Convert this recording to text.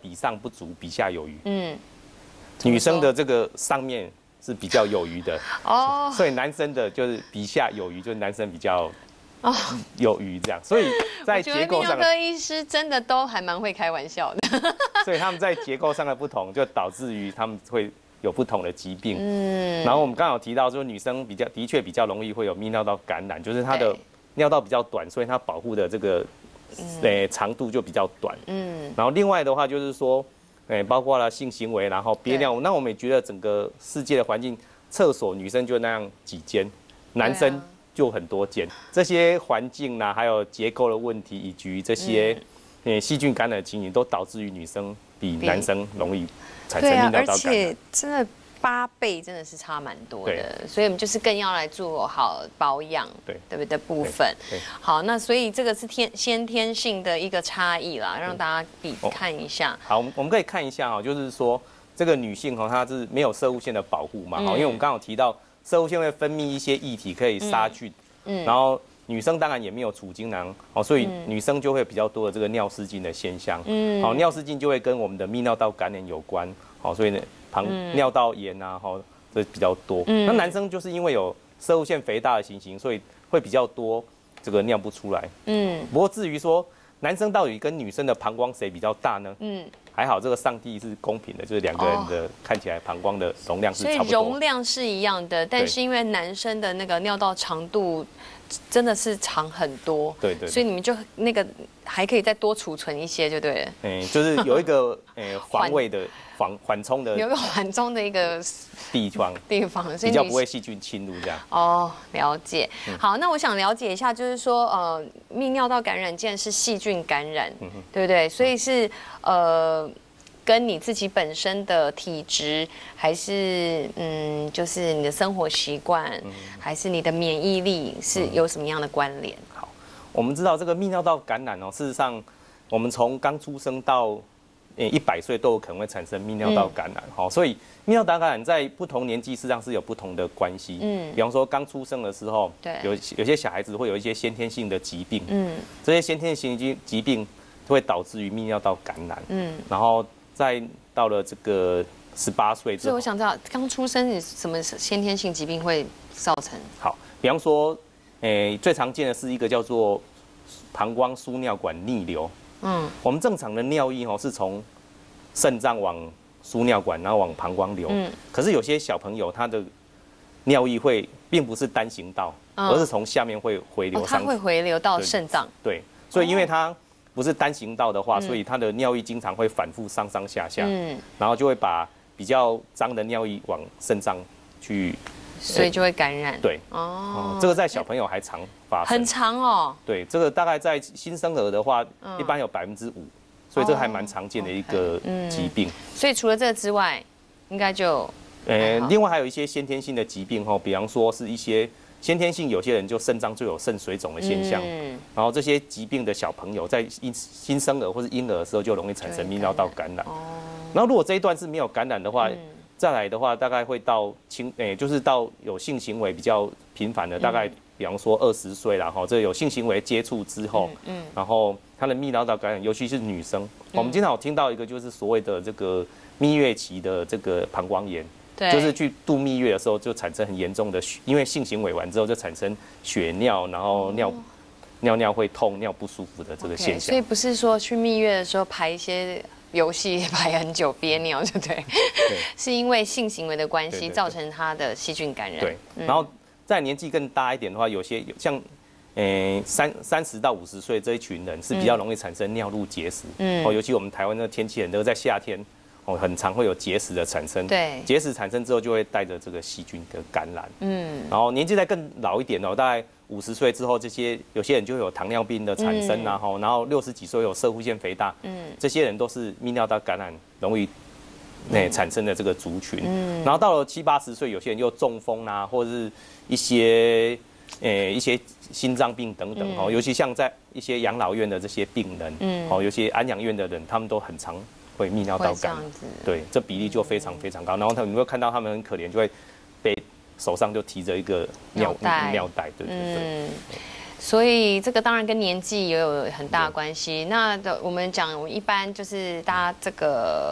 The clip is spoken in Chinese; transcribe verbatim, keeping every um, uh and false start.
比上不足，比下有余。 嗯， 女生的这个上面是比较有余的哦，所以男生的就是比下有余，就是男生比较哦有余这样。所以在结构上， 泌尿科医师真的都还蛮会开玩笑的。 所以他们在结构上的不同，就导致于他们会有不同的疾病。嗯，然后我们刚好提到，说女生比较的确比较容易会有泌尿道感染，就是她的尿道比较短，所以它保护的这个呃长度就比较短。嗯，然后另外的话就是说，哎，包括了性行为，然后憋尿，那我们也觉得整个世界的环境，厕所女生就那样几间，男生就很多间，这些环境呢，还有结构的问题，以及这些呃细菌感染的情形，都导致于女生比男生容易产生泌尿道感染。 对啊，而且真的八倍真的是差蛮多的，所以我们就是更要来做好保养，对对不对的部分。好，那所以这个是天先天性的一个差异啦，让大家比看一下。 好，我们我们可以看一下哈，就是说这个女性哈，她是没有射物腺的保护嘛，哈、嗯，因为我们刚好提到射物腺会分泌一些液体可以杀菌，嗯，然后女生当然也没有储精囊，哦，所以女生就会比较多的这个尿失禁的现象，嗯，好，尿失禁就会跟我们的泌尿道感染有关，好，所以呢。旁尿道炎啊，哈，这比较多。嗯、那男生就是因为有射物腺肥大的情形，所以会比较多这个尿不出来。嗯，不过至于说男生到底跟女生的膀胱谁比较大呢？嗯，还好这个上帝是公平的，就是两个人的、哦、看起来膀胱的容量是差不多。 所以容量是一样的，但是因为男生的那个尿道长度真的是长很多， 对 对, 对， 所以你们就那个还可以再多储存一些，就对了。 嗯，就是有一个呃防卫的。缓缓冲的有一个缓冲的一个地方， 地方比较不会细菌侵入这样。 哦，了解。嗯、好，那我想了解一下，就是说，呃，泌尿道感染既然是细菌感染，嗯、对不对？所以是呃，跟你自己本身的体质，还是嗯，就是你的生活习惯，嗯、还是你的免疫力，是有什么样的关联？ 嗯、好，我们知道这个泌尿道感染哦，事实上，我们从刚出生到呃，一百岁都有可能会产生泌尿道感染，好、嗯，所以泌尿道感染在不同年纪实际上是有不同的关系。嗯，比方说刚出生的时候，对，有有些小孩子会有一些先天性的疾病，嗯，这些先天性疾疾病会导致于泌尿道感染，嗯，然后再到了这个十八岁之后， 所以我想知道刚出生什么先天性疾病会造成？ 好，比方说，诶、呃，最常见的是一个叫做膀胱输尿管逆流。嗯，我们正常的尿液哦是从肾脏往输尿管，然后往膀胱流。嗯，可是有些小朋友他的尿液会并不是单行道，嗯、而是从下面会回流上去。 哦，它会回流到肾脏。 对，所以因为它不是单行道的话，哦、所以它的尿液经常会反复上上下下。嗯，然后就会把比较脏的尿液往肾脏去。 所以就会感染。 对，哦，这个在小朋友还常发生， 很长哦。 对，这个大概在新生儿的话，嗯、一般有百分之五，所以这个还蛮常见的一个疾病。哦 okay 嗯、 所以除了这个之外，应该就， 呃，另外还有一些先天性的疾病哦，比方说是一些先天性，有些人就肾脏就有肾水肿的现象，嗯、然后这些疾病的小朋友在新生儿或是婴儿的时候就容易产生泌尿道感染。哦，然后如果这一段是没有感染的话，嗯再来的话，大概会到轻，诶、欸，就是到有性行为比较频繁的，大概比方说二十岁啦，哈，这有性行为接触之后，嗯，嗯然后他的泌尿道感染，尤其是女生，嗯、我们经常有听到一个就是所谓的这个蜜月期的这个膀胱炎，对，就是去度蜜月的时候就产生很严重的，因为性行为完之后就产生血尿，然后尿、嗯、尿尿会痛、尿不舒服的这个现象。Okay, 所以不是说去蜜月的时候排一些。游戏排很久憋尿，对不对？对，是因为性行为的关系造成他的细菌感染。 对，嗯、然后在年纪更大一点的话，有些像，诶三三十到五十岁这一群人是比较容易产生尿路结石。嗯，哦，尤其我们台湾的天气很热，在夏天，哦，很常会有结石的产生。对，结石产生之后就会带着这个细菌的感染。嗯，然后年纪再更老一点哦，大概五十岁之后，这些有些人就会有糖尿病的产生啊，嗯、然后六十几岁有射物腺肥大，嗯，这些人都是泌尿道感染容易那、嗯、产生的这个族群。嗯，然后到了七八十岁，有些人又中风啊，或者是一些呃一些心脏病等等哦，嗯、尤其像在一些养老院的这些病人，嗯，哦，有些安养院的人，他们都很常会泌尿道感染，对，这比例就非常非常高。然后他们你会看到他们很可怜，就会被手上就提着一个尿尿袋，对对对。嗯所以这个当然跟年纪也有很大的关系。那的我们讲，一般就是大家这个